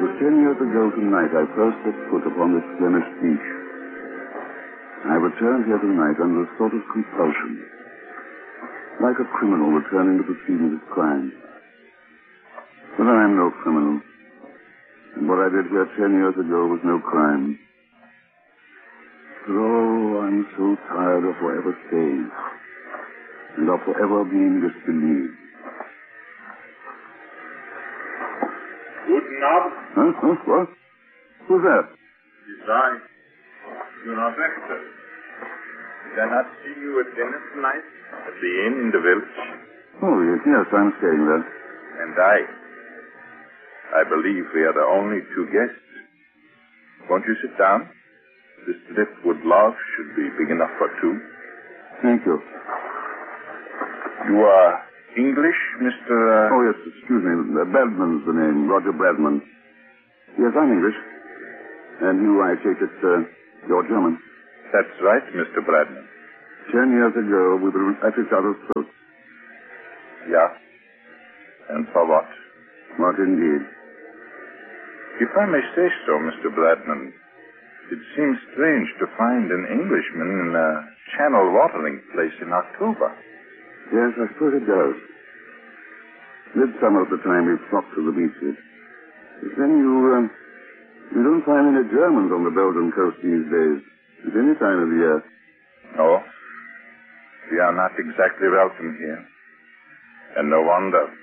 was 10 years ago tonight I first set foot upon this Flemish beach. I returned here tonight under a sort of compulsion, like a criminal returning to the scene of his crime. But I am no criminal, and what I did here 10 years ago was no crime. But oh, I'm so tired of forever staying, and of forever being disbelieved. Guten Abend. Huh? What? Who's that? It's I, Jonas Rector. Did I not see you at dinner tonight at the inn in the village? Oh, yes, I'm staying there. And I believe we are the only two guests. Won't you sit down? This driftwood log should be big enough for two. Thank you. You are English, Mr. Oh, yes, excuse me. Bradman's the name, Roger Bradman. Yes, I'm English. And you, I take it, you're German. That's right, Mr. Bradman. 10 years ago, we were at each other's throats. Yeah. And for what? What indeed? If I may say so, Mr. Bradman, it seems strange to find an Englishman in a channel watering place in October. Yes, I suppose it does. Midsummer at the time we flocked to the beaches. But then you don't find any Germans on the Belgian coast these days, at any time of the year. No. We are not exactly welcome here. And no wonder.